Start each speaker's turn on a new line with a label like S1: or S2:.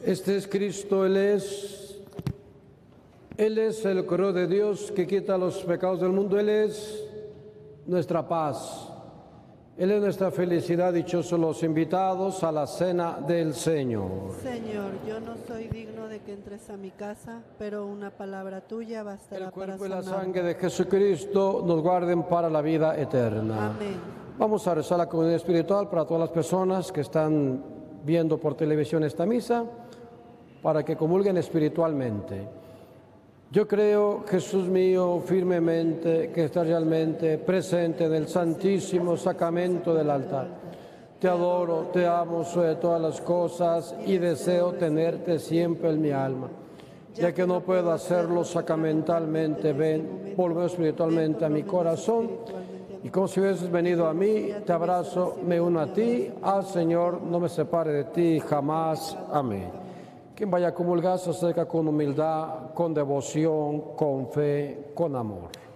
S1: Este es Cristo, Él es el Cordero de Dios que quita los pecados del mundo, Él es nuestra paz, Él es nuestra felicidad. Dichosos los invitados a la cena del Señor.
S2: Señor, yo no soy digno de que entres a mi casa, pero una palabra tuya bastará
S1: El
S2: para
S1: cuerpo y la
S2: sanarme.
S1: sangre de Jesucristo nos guarden para la vida eterna.
S2: Amén.
S1: Vamos a rezar la comunión espiritual para todas las personas que están viendo por televisión esta misa, para que comulguen espiritualmente. Yo creo, Jesús mío, firmemente que estás realmente presente en el santísimo sacramento del altar. Te adoro, te amo sobre todas las cosas y deseo tenerte siempre en mi alma. Ya que no puedo hacerlo sacramentalmente, ven, volve espiritualmente a mi corazón. Y como si hubieses venido a mí, te abrazo, me uno a ti. Al Señor, no me separe de ti jamás. Amén. Quien vaya a comulgar se acerca con humildad, con devoción, con fe, con amor.